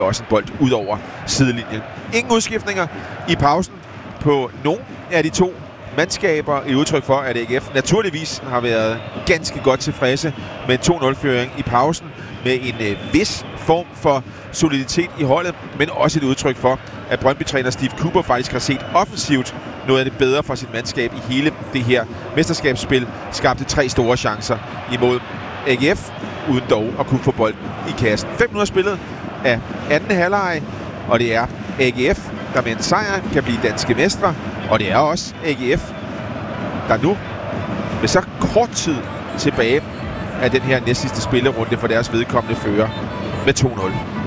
også en bold ud over sidelinjen. Ingen udskiftninger i pausen på nogen af de to mandskaber. Et udtryk for, at AGF naturligvis har været ganske godt tilfredse med en 2-0-føring i pausen, med en vis form for soliditet i holdet, men også et udtryk for, at Brøndby-træner Steve Cooper faktisk har set offensivt noget af det bedre for sit mandskab i hele det her mesterskabsspil. Skabte 3 store chancer imod AGF, uden dog at kunne få bolden i kassen. 5 minutter spillet af anden halvleg, og det er AGF, der med en sejr kan blive danske mestre, og det er også AGF, der nu med så kort tid tilbage af den her næstsidste spillerunde for deres vedkommende fører med 2-0.